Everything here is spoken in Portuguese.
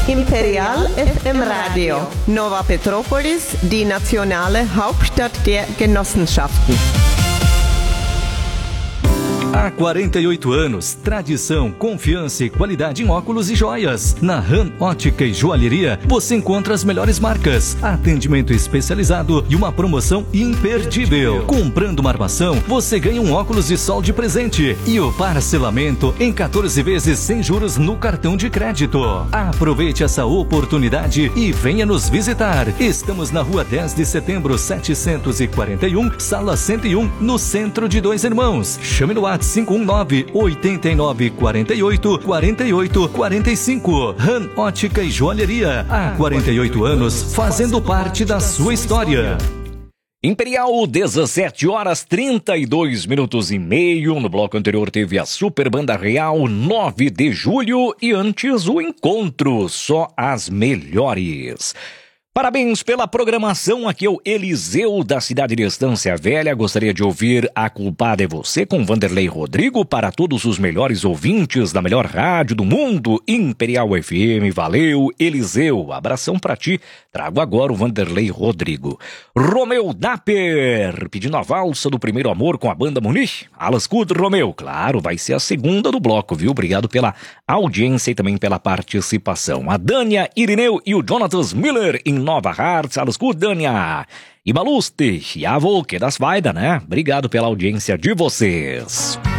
Imperial FM Radio, Nova Petrópolis, die nationale Hauptstadt der Genossenschaften. Há 48 anos, tradição, confiança e qualidade em óculos e joias. Na RAM Ótica e Joalheria, você encontra as melhores marcas, atendimento especializado e uma promoção imperdível. Comprando uma armação, você ganha um óculos de sol de presente e o parcelamento em 14 vezes sem juros no cartão de crédito. Aproveite essa oportunidade e venha nos visitar. Estamos na Rua 10 de Setembro, 741, Sala 101, no centro de Dois Irmãos. Chame no WhatsApp 519-8948-4845. RAM Ótica e Joalheria. Há 48 anos, fazendo parte da sua história. Imperial, 17 horas 32 minutos e meio. No bloco anterior teve a Super Banda Real, 9 de julho. E antes o encontro, só as melhores. Parabéns pela programação, aqui é o Eliseu da cidade de Estância Velha. Gostaria de ouvir A Culpada é Você com Vanderlei Rodrigo para todos os melhores ouvintes da melhor rádio do mundo, Imperial FM. Valeu, Eliseu, abração pra ti. Trago agora o Vanderlei Rodrigo. Romeu Dapper, pedindo a valsa do Primeiro Amor com a banda Muniz. Alas Good, Romeu, claro, vai ser a segunda do bloco, viu? Obrigado pela audiência e também pela participação. A Dânia Irineu e o Jonatas Miller em Nova Hartz. Alles gut, Dânia. E Baluste, jawohl, que das weiter, né? Obrigado pela audiência de vocês.